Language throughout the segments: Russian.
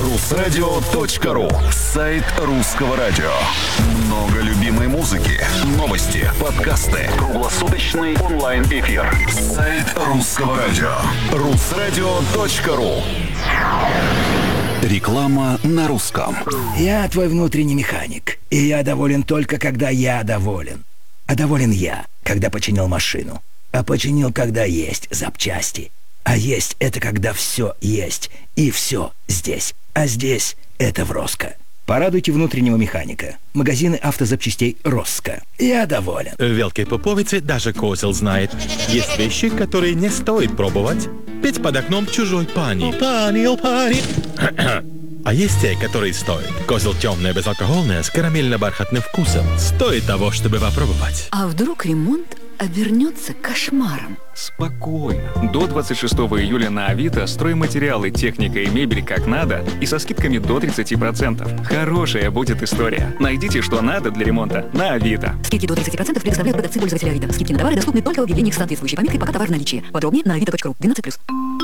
Rusradio.ru. Сайт русского радио. Много любимой музыки, новости, подкасты, круглосуточный онлайн-эфир. Сайт русского радио. Rusradio.ru. Реклама на русском. Я твой внутренний механик, и я доволен только, когда я доволен. А доволен я, когда починил машину. А починил, когда есть запчасти. А есть — это когда все есть, и все здесь. А здесь — это в Роско. Порадуйте внутреннего механика. Магазины автозапчастей Роско. Я доволен. В Великой Поповице даже козел знает. Есть вещи, которые не стоит пробовать. Петь под окном чужой пани. О, пани. А есть те, которые стоят. Козел темное, безалкогольное, с карамельно-бархатным вкусом. Стоит того, чтобы попробовать. А вдруг ремонт обернется кошмаром? Спокойно. До 26 июля на Авито стройматериалы, техника и мебель как надо и со скидками до 30%. Хорошая будет история. Найдите, что надо для ремонта на Авито. Скидки до 30% предоставляют продавцы пользователя Авито. Скидки на товары доступны только в объявлениях с соответствующей пометкой «Пока товар в наличии». Подробнее на avito.ru. 12+.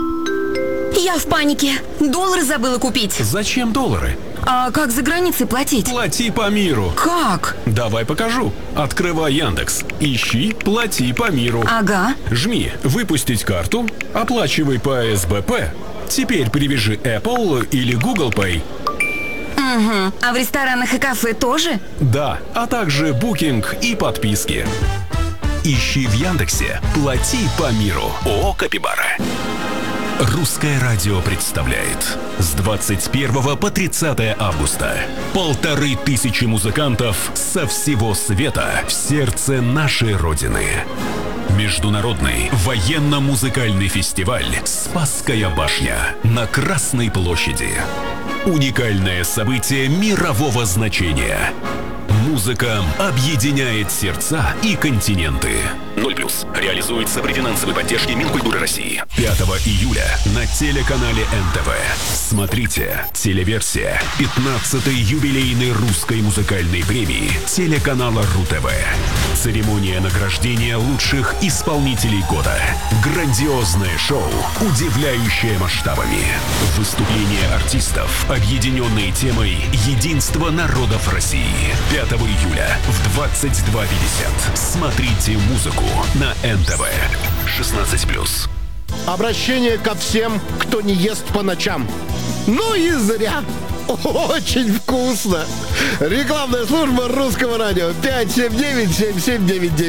Я в панике. Доллары забыла купить. Зачем доллары? А как за границей платить? Плати по миру. Как? Давай покажу. Открывай Яндекс. Ищи «Плати по миру». Ага. Жми «Выпустить карту», оплачивай по СБП. Теперь привяжи Apple или Google Pay. Угу. А в ресторанах и кафе тоже? Да, а также букинг и подписки. Ищи в Яндексе «Плати по миру». ООО «Капибара». Русское радио представляет с 21 по 30 августа 1500 музыкантов со всего света в сердце нашей Родины. Международный военно-музыкальный фестиваль «Спасская башня» на Красной площади. Уникальное событие мирового значения. Музыка объединяет сердца и континенты. 0+. Реализуется при финансовой поддержке Минкультуры России. 5 июля на телеканале НТВ. Смотрите телеверсия 15-й юбилейной русской музыкальной премии телеканала РУ-ТВ. Церемония награждения лучших исполнителей года. Грандиозное шоу, удивляющее масштабами. Выступления артистов, объединенные темой «Единство народов России». 5 июля в 22:50. Смотрите музыку на НТВ. 16+. Обращение ко всем, кто не ест по ночам. Ну и зря. Очень вкусно. Рекламная служба русского радио. 579-7799.